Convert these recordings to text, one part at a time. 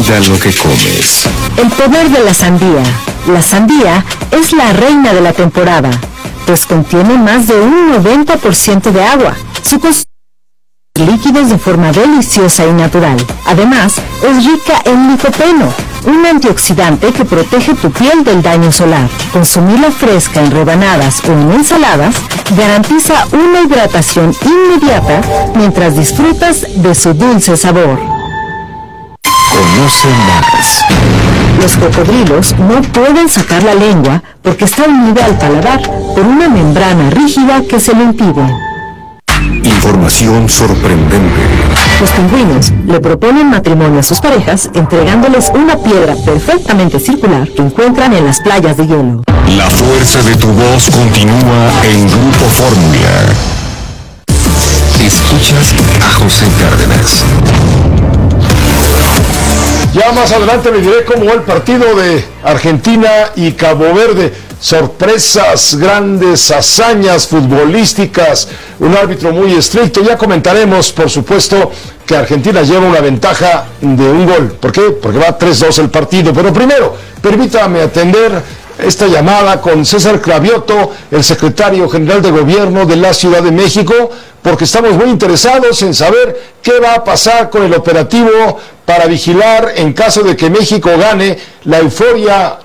Cuida lo que comes. El poder de la sandía. La sandía es la reina de la temporada, pues contiene más de un 90% de agua. Su líquidos de forma deliciosa y natural. Además, es rica en licopeno, un antioxidante que protege tu piel del daño solar. Consumirla fresca en rebanadas o en ensaladas garantiza una hidratación inmediata mientras disfrutas de su dulce sabor. Conoce más. Los cocodrilos no pueden sacar la lengua porque está unida al paladar por una membrana rígida que se lo impide. Información sorprendente. Los pingüinos le proponen matrimonio a sus parejas entregándoles una piedra perfectamente circular que encuentran en las playas de hielo. La fuerza de tu voz continúa en Grupo Fórmula. Escuchas a José Cárdenas. Ya más adelante le diré cómo va el partido de Argentina y Cabo Verde. Sorpresas, grandes hazañas futbolísticas, un árbitro muy estricto. Ya comentaremos, por supuesto, que Argentina lleva una ventaja de un gol. ¿Por qué? Porque va 3-2 el partido. Pero primero, permítame atender esta llamada con César Cravioto, el secretario general de Gobierno de la Ciudad de México, porque estamos muy interesados en saber qué va a pasar con el operativo para vigilar en caso de que México gane la euforia,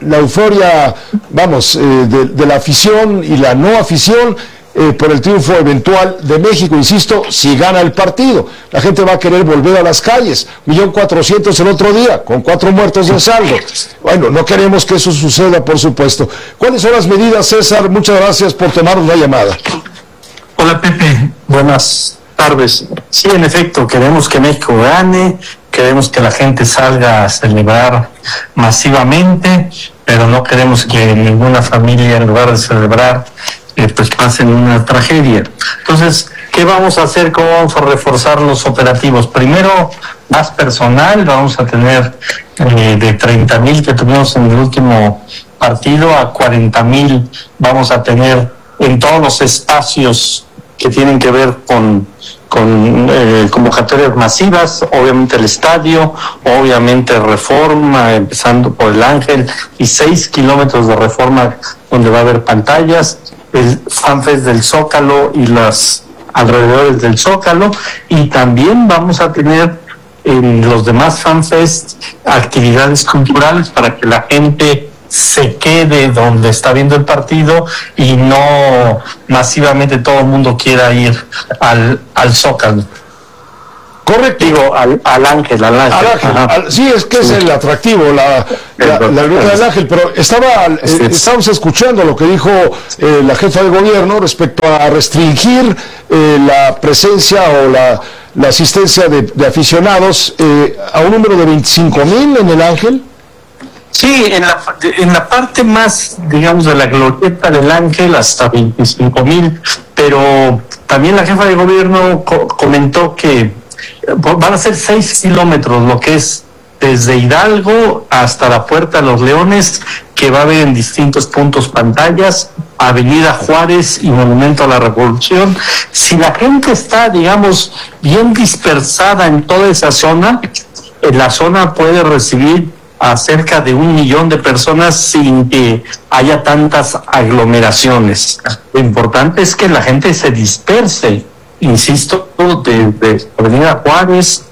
vamos, de la afición y la no afición por el triunfo eventual de México, insisto, si gana el partido. La gente va a querer volver a las calles, 1.400.000 el otro día, con 4 muertos de saldo. Bueno, no queremos que eso suceda, por supuesto. ¿Cuáles son las medidas, César? Muchas gracias por tomarnos la llamada. Hola, Pepe, buenas tardes. Sí, en efecto, queremos que México gane, queremos que la gente salga a celebrar masivamente, pero no queremos que ninguna familia, en lugar de celebrar, pues pasen una tragedia. Entonces, ¿qué vamos a hacer? ¿Cómo vamos a reforzar los operativos? Primero, más personal. Vamos a tener de 30,000 que tuvimos en el último partido a 40,000 vamos a tener en todos los espacios que tienen que ver con convocatorias masivas, obviamente el estadio, obviamente Reforma, empezando por el Ángel, y 6 kilómetros de Reforma donde va a haber pantallas, el FanFest del Zócalo y las alrededores del Zócalo, y también vamos a tener en los demás FanFest actividades culturales para que la gente se quede donde está viendo el partido y no masivamente todo el mundo quiera ir al Zócalo. Correcto. Digo, al Ángel. Sí, es que es el atractivo, la luna del Ángel, pero estábamos escuchando lo que dijo la jefa de gobierno respecto a restringir la presencia o la asistencia de aficionados a un número de 25,000 en el Ángel. Sí, en la parte más, digamos, de la glorieta del Ángel hasta 25,000, pero también la jefa de gobierno comentó que van a ser 6 kilómetros, lo que es desde Hidalgo hasta la Puerta de los Leones, que va a haber en distintos puntos pantallas, Avenida Juárez y Monumento a la Revolución. Si la gente está, digamos, bien dispersada en toda esa zona, la zona puede recibir a cerca de 1 millón de personas sin que haya tantas aglomeraciones. Lo importante es que la gente se disperse, insisto, de Avenida Juárez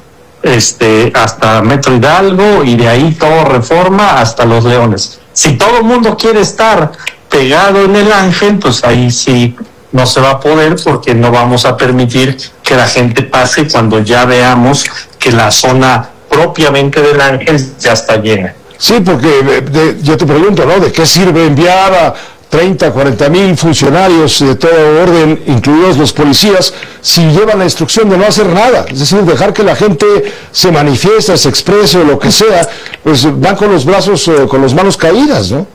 hasta Metro Hidalgo y de ahí todo Reforma hasta Los Leones. Si todo el mundo quiere estar pegado en el Ángel, pues ahí sí no se va a poder, porque no vamos a permitir que la gente pase cuando ya veamos que la zona propiamente del Ángel ya está llena. Sí, porque yo te pregunto, ¿no? ¿De qué sirve enviar a 30, 40,000 funcionarios de todo orden, incluidos los policías, si llevan la instrucción de no hacer nada? Es decir, dejar que la gente se manifieste, se exprese o lo que sea, pues van con los brazos, con las manos caídas, ¿no?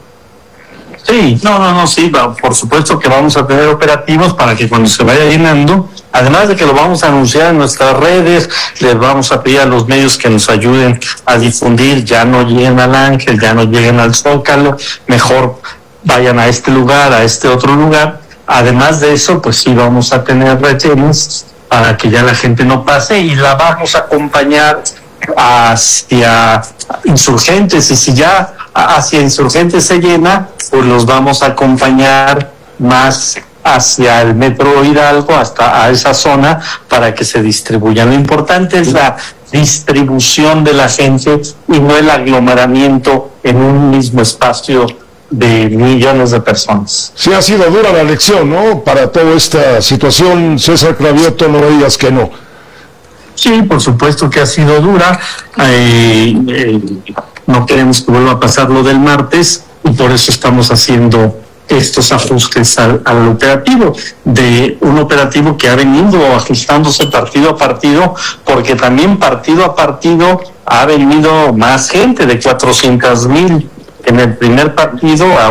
Sí, sí, por supuesto que vamos a tener operativos para que cuando se vaya llenando, además de que lo vamos a anunciar en nuestras redes, les vamos a pedir a los medios que nos ayuden a difundir, ya no lleguen al Ángel, ya no lleguen al Zócalo, mejor vayan a este lugar, a este otro lugar. Además de eso, pues sí vamos a tener retenes para que ya la gente no pase, y la vamos a acompañar hacia Insurgentes, y si ya hacia Insurgentes se llena, pues los vamos a acompañar más hacia el Metro Hidalgo, hasta a esa zona, para que se distribuyan. Lo importante es la distribución de la gente y no el aglomeramiento en un mismo espacio de millones de personas. Sí, ha sido dura la elección, ¿no? Para toda esta situación, César Cravioto, no me digas que no. Sí, por supuesto que ha sido dura. No queremos que vuelva a pasar lo del martes, y por eso estamos haciendo estos ajustes al operativo, de un operativo que ha venido ajustándose partido a partido, porque también partido a partido ha venido más gente, de 400,000 en el primer partido a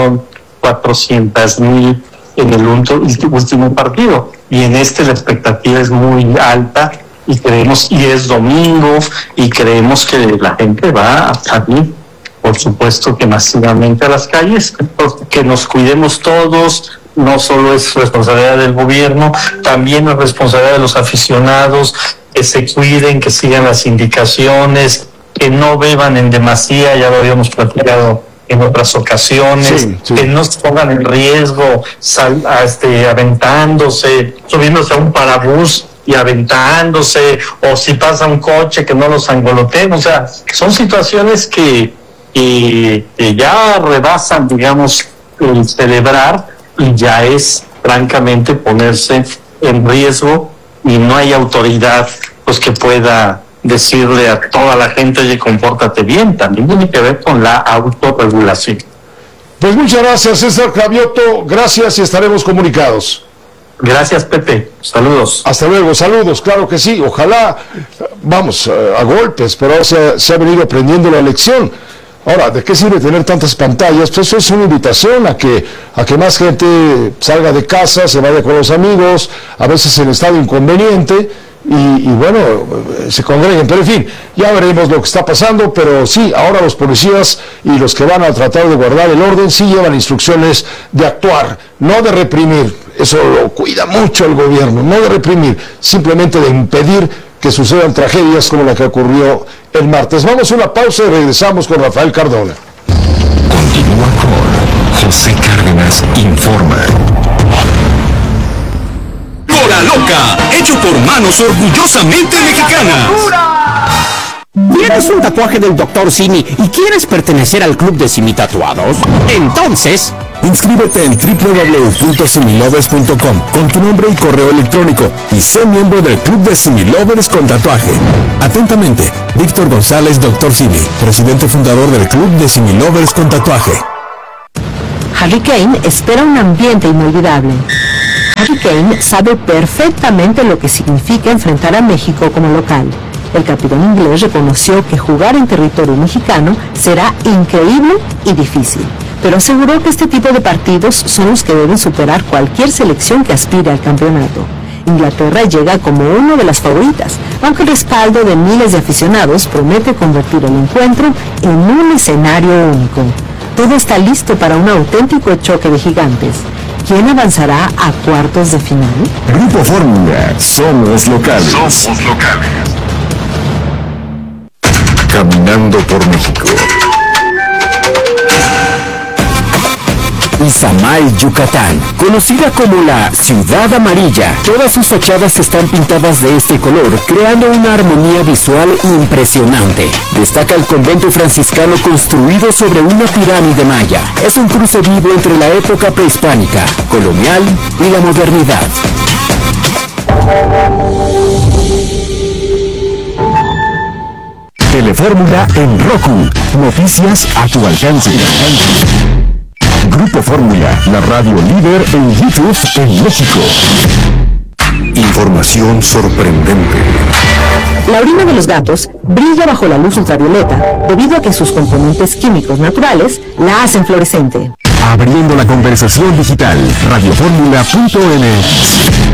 1,400,000 en el último partido, y en este la expectativa es muy alta, y creemos, y es domingo, y creemos que la gente va a salir, por supuesto que masivamente a las calles. Que nos cuidemos todos, no solo es responsabilidad del gobierno, también es responsabilidad de los aficionados, que se cuiden, que sigan las indicaciones, que no beban en demasía, ya lo habíamos platicado en otras ocasiones, sí. Que no se pongan en riesgo aventándose, subiéndose a un parabús y aventándose, o si pasa un coche que no los angolotemos. O sea, son situaciones que ya rebasan, digamos, el celebrar, y ya es francamente ponerse en riesgo, y no hay autoridad pues que pueda decirle a toda la gente: oye, compórtate bien. También tiene que ver con la autorregulación. Pues muchas gracias, César Cravioto, gracias, y estaremos comunicados. Gracias, Pepe. Saludos. Hasta luego, saludos, claro que sí. Ojalá, vamos, a golpes, pero ahora se ha venido aprendiendo la lección. Ahora, ¿de qué sirve tener tantas pantallas? Pues eso es una invitación a que más gente salga de casa, se vaya con los amigos, a veces en estado inconveniente, y bueno, se congreguen. Pero en fin, ya veremos lo que está pasando, pero sí, ahora los policías y los que van a tratar de guardar el orden sí llevan instrucciones de actuar, no de reprimir. Eso lo cuida mucho el gobierno, no de reprimir, simplemente de impedir que sucedan tragedias como la que ocurrió el martes. Vamos a una pausa y regresamos con Rafael Cardona. Continúa con José Cárdenas Informa. Hora Loca, hecho por manos orgullosamente mexicanas. ¿Tienes un tatuaje del Dr. Simi y quieres pertenecer al club de Simi Tatuados? Entonces, inscríbete en www.similovers.com con tu nombre y correo electrónico y sé miembro del club de Similovers con tatuaje. Atentamente, Víctor González, Dr. Simi, presidente fundador del club de Similovers con tatuaje. Harry Kane espera un ambiente inolvidable. Harry Kane sabe perfectamente lo que significa enfrentar a México como local. El capitán inglés reconoció que jugar en territorio mexicano será increíble y difícil, pero aseguró que este tipo de partidos son los que deben superar cualquier selección que aspire al campeonato. Inglaterra llega como una de las favoritas, aunque el respaldo de miles de aficionados promete convertir el encuentro en un escenario único. Todo está listo para un auténtico choque de gigantes. ¿Quién avanzará a cuartos de final? Grupo Fórmula, somos locales. Somos locales. Caminando por México. Izamal, Yucatán, conocida como la Ciudad Amarilla. Todas sus fachadas están pintadas de este color, creando una armonía visual impresionante. Destaca el convento franciscano construido sobre una pirámide maya. Es un cruce vivo entre la época prehispánica, colonial y la modernidad. Telefórmula en Roku. Noticias a tu alcance. Grupo Fórmula, la radio líder en YouTube en México. Información sorprendente. La orina de los gatos brilla bajo la luz ultravioleta debido a que sus componentes químicos naturales la hacen fluorescente. Abriendo la conversación digital, radioformula.n.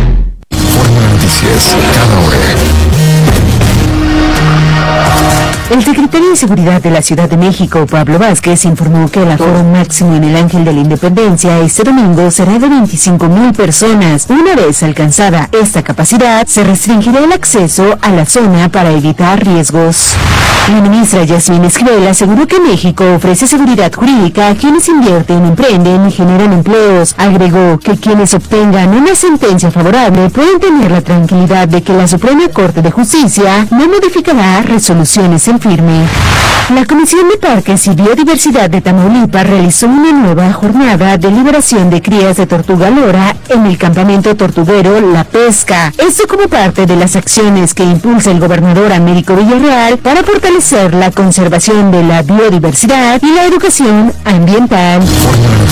Fórmula Noticias, cada hora. El secretario de Seguridad de la Ciudad de México, Pablo Vázquez, informó que el aforo máximo en el Ángel de la Independencia este domingo será de 25,000 personas. Una vez alcanzada esta capacidad, se restringirá el acceso a la zona para evitar riesgos. La ministra Yasmín Esquivel aseguró que México ofrece seguridad jurídica a quienes invierten, emprenden y generan empleos. Agregó que quienes obtengan una sentencia favorable pueden tener la tranquilidad de que la Suprema Corte de Justicia no modificará resoluciones en firme. La Comisión de Parques y Biodiversidad de Tamaulipas realizó una nueva jornada de liberación de crías de tortuga lora en el campamento tortuguero La Pesca. Esto como parte de las acciones que impulsa el gobernador Américo Villarreal para fortalecer la conservación de la biodiversidad y la educación ambiental.